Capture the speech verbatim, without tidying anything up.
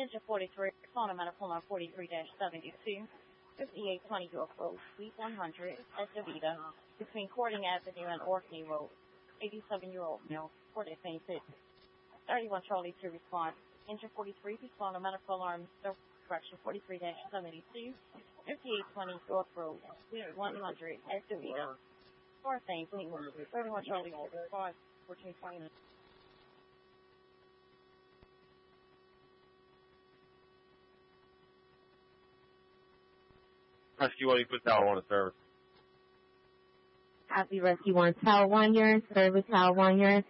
Engine forty-three, phone number Pullman forty-three seventy-two, fifty-eight twenty York Road, Suite one hundred, at Davita, between Cording Avenue and Orkney Road. eighty-seven-year-old male, Port Saint thirty-one Charlie to respond. Engine forty-three, phone number alarm, correction forty-three seventy-two, fifty-eight twenty York Road, Suite one hundred, at Davita. Port Saint thirty-one Charlie to respond, fourteen twenty. Rescue one, you put Tower one in service. Copy, Rescue one, Tower one, you're in service, Tower one, you're in